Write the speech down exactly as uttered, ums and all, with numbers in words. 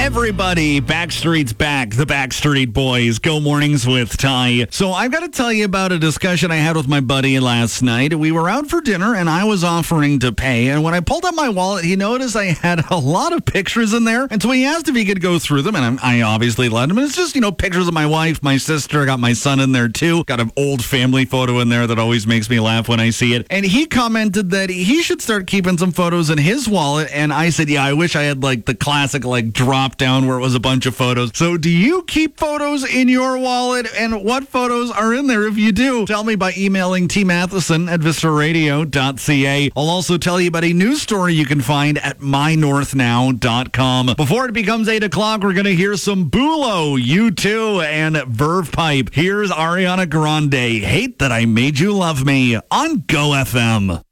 Everybody, Backstreet's back. The Backstreet Boys. Go Mornings with Ty. So I've got to tell you about a discussion I had with my buddy last night. We were out for dinner and I was offering to pay. And when I pulled out my wallet, he noticed I had a lot of pictures in there. And so he asked if he could go through them. And I obviously let him. And it's just, you know, pictures of my wife, my sister. I got my son in there too. Got an old family photo in there that always makes me laugh when I see it. And he commented that he should start keeping some photos in his wallet. And I said, yeah, I wish I had like the classic like drop down where it was a bunch of photos. So do you keep photos in your wallet? And what photos are in there if you do? Tell me by emailing T Matheson at vista radio dot c a. I'll also tell you about a news story you can find at my north now dot com. Before it becomes eight o'clock, we're going to hear some Bulo, U two, and Verve Pipe. Here's Ariana Grande, Hate That I Made You Love Me on Go F M.